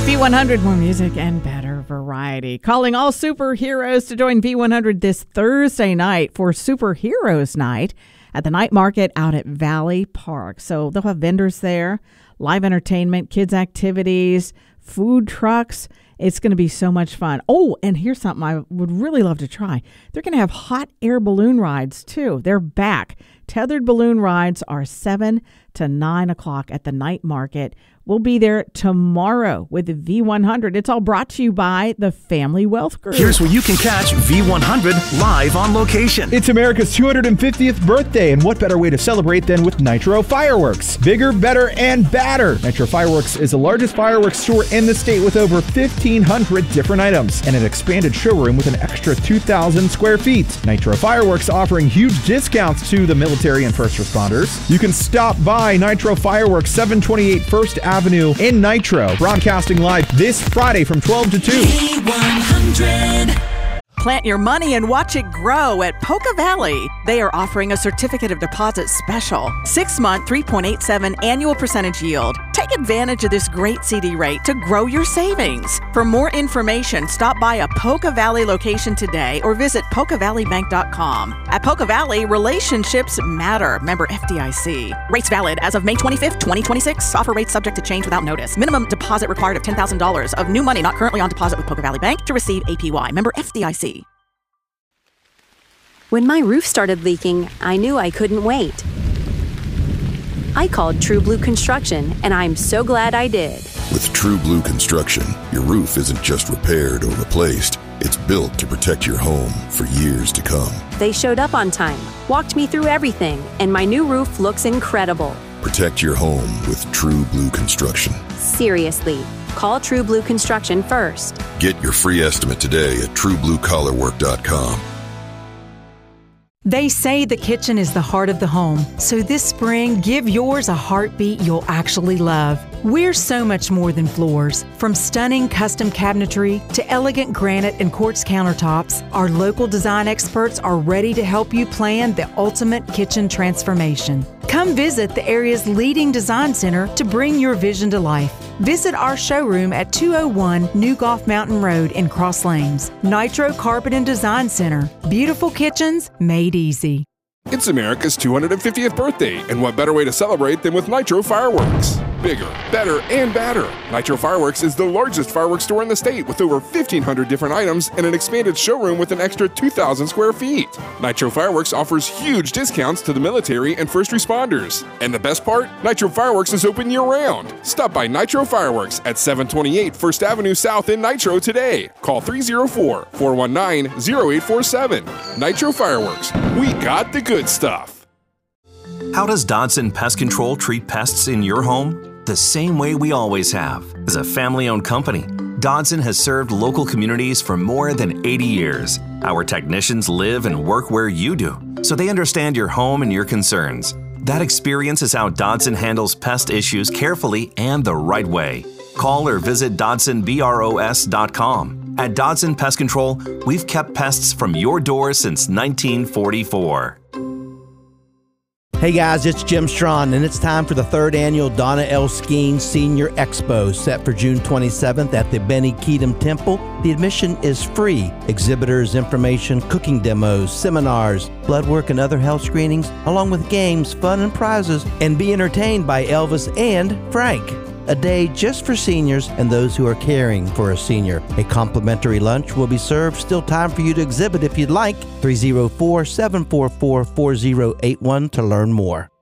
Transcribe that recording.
V100, more music and better variety. Calling all superheroes to join V100 this Thursday night for Superheroes Night at the night market out at Valley Park. So they'll have vendors there, live entertainment, kids activities, food trucks. It's going to be so much fun. Oh, and here's something I would really love to try. They're going to have hot air balloon rides, too. They're back. Tethered balloon rides are 7 to 9 o'clock at the night market. We'll be there tomorrow with the V100. It's all brought to you by the Family Wealth Group. Here's where you can catch V100 live on location. It's America's 250th birthday, and what better way to celebrate than with Nitro Fireworks? Bigger, better, and badder. Nitro Fireworks is the largest fireworks store in the state with over 1,500 different items and an expanded showroom with an extra 2,000 square feet. Nitro Fireworks offering huge discounts to the military and first responders. You can stop by Nitro Fireworks, 728 First Avenue in Nitro. Broadcasting live this Friday from 12 to 2. V100. Plant your money and watch it grow at Poca Valley. They are offering a certificate of deposit special. 6-month, 3.87 annual percentage yield. Take advantage of this great CD rate to grow your savings. For more information, stop by a Poca Valley location today or visit PocaValleyBank.com. At Poca Valley, relationships matter. Member FDIC. Rates valid as of May 25th, 2026. Offer rates subject to change without notice. Minimum deposit required of $10,000 of new money not currently on deposit with Poca Valley Bank to receive APY. Member FDIC. When my roof started leaking, I knew I couldn't wait. I called True Blue Construction, and I'm so glad I did. With True Blue Construction, your roof isn't just repaired or replaced. It's built to protect your home for years to come. They showed up on time, walked me through everything, and my new roof looks incredible. Protect your home with True Blue Construction. Seriously, call True Blue Construction first. Get your free estimate today at TrueBlueCollarWork.com. They say the kitchen is the heart of the home, so this spring, give yours a heartbeat you'll actually love. We're so much more than floors. From stunning custom cabinetry to elegant granite and quartz countertops, our local design experts are ready to help you plan the ultimate kitchen transformation. Come visit the area's leading design center to bring your vision to life. Visit our showroom at 201 New Golf Mountain Road in Cross Lanes. Nitro Carpet and Design Center. Beautiful kitchens made easy. It's America's 250th birthday, and what better way to celebrate than with Nitro Fireworks? Bigger, better, and badder. Nitro Fireworks is the largest fireworks store in the state with over 1,500 different items and an expanded showroom with an extra 2,000 square feet. Nitro Fireworks offers huge discounts to the military and first responders. And the best part? Nitro Fireworks is open year-round. Stop by Nitro Fireworks at 728 First Avenue South in Nitro today. Call 304-419-0847. Nitro Fireworks. We got the good stuff. How does Dodson Pest Control treat pests in your home? The same way we always have. As a family-owned company, Dodson has served local communities for more than 80 years. Our technicians live and work where you do, so they understand your home and your concerns. That experience is how Dodson handles pest issues carefully and the right way. Call or visit DodsonBROS.com. At Dodson Pest Control, we've kept pests from your door since 1944. Hey guys, it's Jim Strawn, and it's time for the 3rd annual Donna L. Skeen Senior Expo, set for June 27th at the Benny Keatum Temple. The admission is free. Exhibitors, information, cooking demos, seminars, blood work, and other health screenings, along with games, fun, and prizes, and be entertained by Elvis and Frank. A day just for seniors and those who are caring for a senior. A complimentary lunch will be served. Still time for you to exhibit if you'd like. 304-744-4081 to learn more.